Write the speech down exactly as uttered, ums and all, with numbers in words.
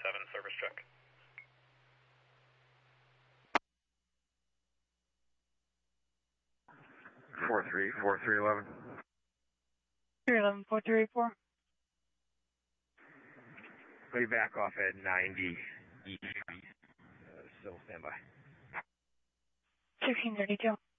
seven, service truck. four three, four three eleven. three eleven, four three eight four. Way back off at ninety East Street. Uh, still stand by. sixteen thirty-two.